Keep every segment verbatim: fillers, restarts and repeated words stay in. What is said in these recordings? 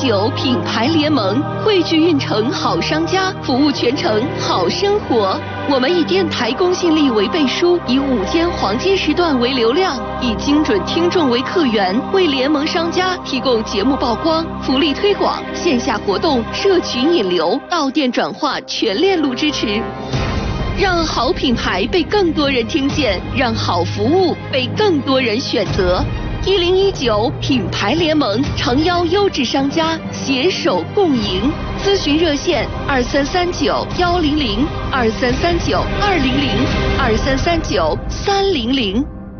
九品牌联盟汇聚运城好商家，服务全城好生活。我们以电台公信力为背书，以午间黄金时段为流量，以精准听众为客源，为联盟商家提供节目曝光、福利推广、线下活动、社群引流、到店转化全链路支持。让好品牌被更多人听见，让好服务被更多人选择。一零一九品牌联盟诚邀优质商家携手共赢。咨询热线二三三九幺零零二三三九二零零二三三九三零零。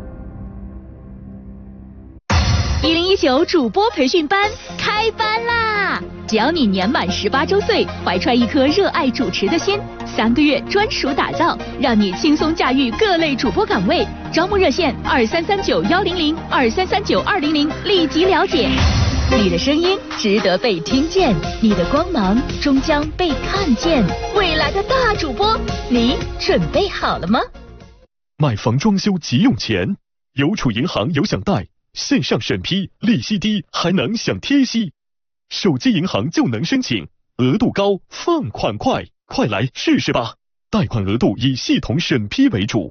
一零一九主播培训班开班啦！只要你年满十八周岁，怀揣一颗热爱主持的心，三个月专属打造，让你轻松驾驭各类主播岗位。招募热线二三三九幺零零二三三九二零零，立即了解。你的声音值得被听见，你的光芒终将被看见。未来的大主播，你准备好了吗？ 买房装修急用钱，邮储银行有享贷，线上审批，利息低，还能享贴息。手机银行就能申请，额度高，放款快，快来试试吧！贷款额度以系统审批为主。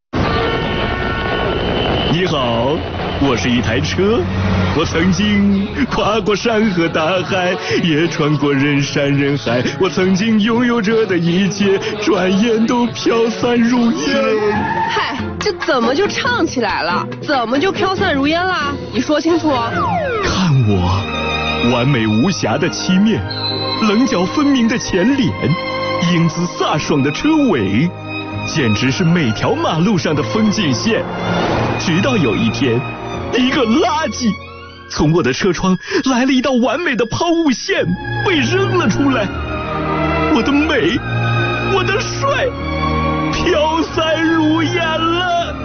你好，我是一台车，我曾经跨过山河大海，也穿过人山人海，我曾经拥有着的一切，转眼都飘散如烟。 嗨，这怎么就唱起来了？怎么就飘散如烟啦？你说清楚啊！ 看我完美无瑕的漆面，棱角分明的前脸，英姿飒爽的车尾，简直是每条马路上的风景线。直到有一天，一个垃圾从我的车窗来了一道完美的抛物线，被扔了出来。我的美，我的帅，飘散如烟了。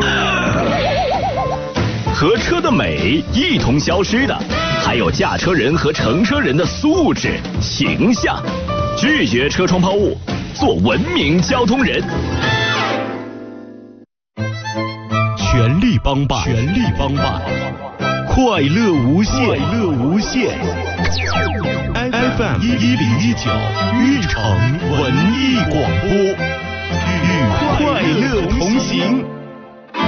和车的美一同消失的，还有驾车人和乘车人的素质、形象。拒绝车窗抛物，做文明交通人。全力帮办，全力帮办，快乐无限，快乐无限。F M 一零一九运城文艺广播，与快乐同行。